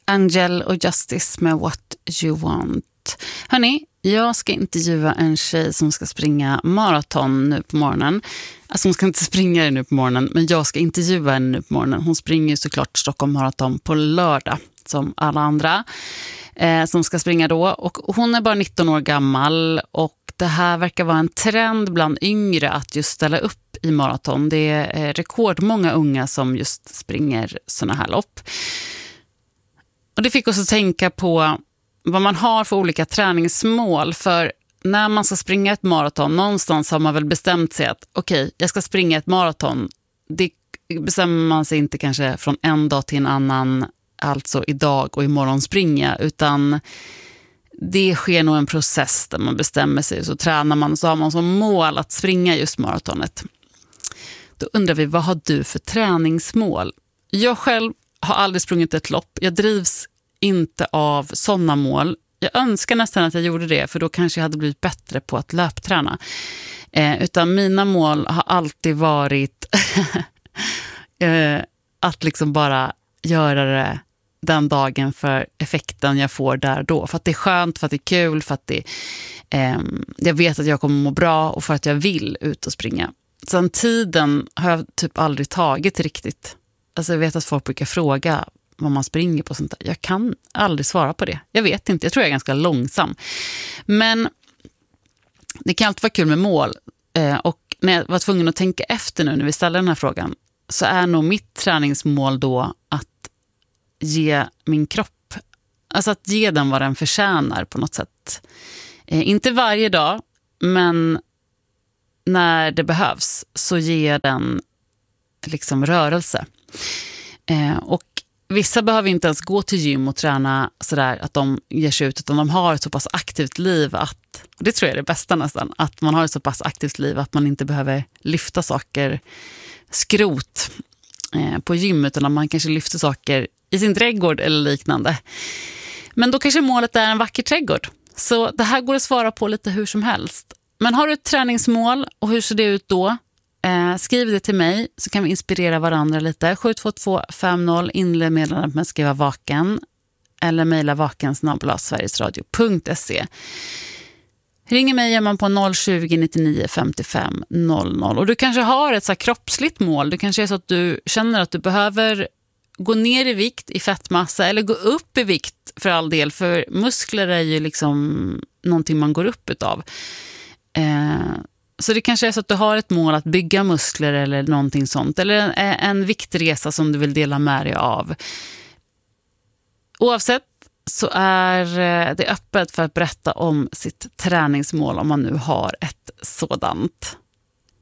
Angel och Justice med What You Want. Hörrni, jag ska intervjua en tjej som ska springa maraton nu på morgonen. Alltså hon ska inte springa det nu på morgonen, men jag ska intervjua henne nu på morgonen. Hon springer ju såklart Stockholm maraton på lördag, som alla andra som ska springa då. Och hon är bara 19 år gammal och det här verkar vara en trend bland yngre att just ställa upp i maraton. Det är rekordmånga unga som just springer såna här lopp. Och det fick oss att tänka på vad man har för olika träningsmål. För när man ska springa ett maraton, någonstans har man väl bestämt sig att okej, jag ska springa ett maraton. Det bestämmer man sig inte kanske från en dag till en annan, alltså idag och imorgon springa, utan det sker nog en process där man bestämmer sig, så tränar man och så har man som mål att springa just maratonet. Då undrar vi, vad har du för träningsmål? Jag själv har aldrig sprungit ett lopp. Jag drivs inte av sådana mål. Jag önskar nästan att jag gjorde det, för då kanske jag hade blivit bättre på att löpträna. Utan mina mål har alltid varit att liksom bara göra det den dagen för effekten jag får där då. För att det är skönt, för att det är kul, för att jag vet att jag kommer må bra och för att jag vill ut och springa. Sen tiden har jag typ aldrig tagit riktigt. Alltså jag vet att folk brukar fråga vad man springer på sånt där. Jag kan aldrig svara på det. Jag vet inte, jag tror jag är ganska långsam. Men det kan alltid vara kul med mål. Och när jag var tvungen att tänka efter nu när vi ställer den här frågan, så är nog mitt träningsmål då att ge min kropp, alltså att ge den vad den förtjänar på något sätt. Inte varje dag, men när det behövs så ger den liksom rörelse. Och vissa behöver inte ens gå till gym och träna sådär att de ger sig ut, utan de har ett så pass aktivt liv att, och det tror jag är det bästa nästan, att man har ett så pass aktivt liv att man inte behöver lyfta saker skrot på gym, utan att man kanske lyfter saker i sin trädgård eller liknande. Men då kanske målet är en vacker trädgård. Så det här går att svara på lite hur som helst. Men har du ett träningsmål och hur ser det ut då? Skriv det till mig så kan vi inspirera varandra lite. 72250 inled meddelandet med att skriva vaken eller mejla vaken@sverigesradio.se. Ringer mig gör man på 020 99 55 00. Och du kanske har ett så här kroppsligt mål. Det kanske är så att du känner att du behöver gå ner i vikt, i fettmassa, eller gå upp i vikt för all del. För muskler är ju liksom någonting man går upp utav. Så det kanske är så att du har ett mål att bygga muskler eller någonting sånt. Eller en viktresa som du vill dela med dig av. Oavsett så är det öppet för att berätta om sitt träningsmål om man nu har ett sådant.